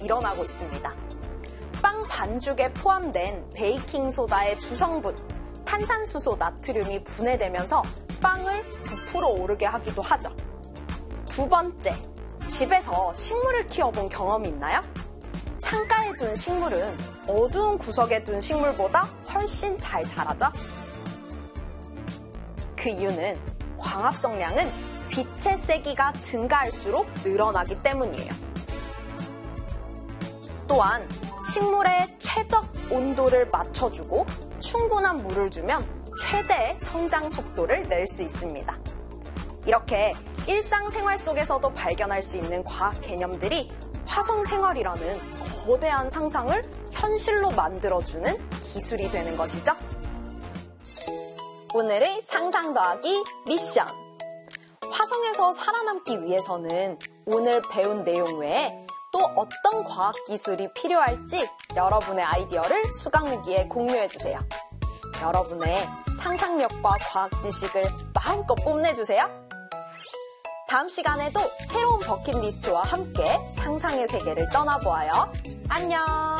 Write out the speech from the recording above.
일어나고 있습니다. 빵 반죽에 포함된 베이킹소다의 주성분, 탄산수소 나트륨이 분해되면서 빵을 부풀어 오르게 하기도 하죠. 두 번째, 집에서 식물을 키워본 경험이 있나요? 창가에 둔 식물은 어두운 구석에 둔 식물보다 훨씬 잘 자라죠? 그 이유는 광합성량은 빛의 세기가 증가할수록 늘어나기 때문이에요. 또한 식물의 최적 온도를 맞춰주고 충분한 물을 주면 최대의 성장 속도를 낼 수 있습니다. 이렇게 일상생활 속에서도 발견할 수 있는 과학 개념들이 화성생활이라는 거대한 상상을 현실로 만들어주는 기술이 되는 것이죠. 오늘의 상상 더하기 미션. 화성에서 살아남기 위해서는 오늘 배운 내용 외에 또 어떤 과학기술이 필요할지 여러분의 아이디어를 수강무기에 공유해주세요. 여러분의 상상력과 과학 지식을 마음껏 뽐내주세요. 다음 시간에도 새로운 버킷리스트와 함께 상상의 세계를 떠나보아요. 안녕!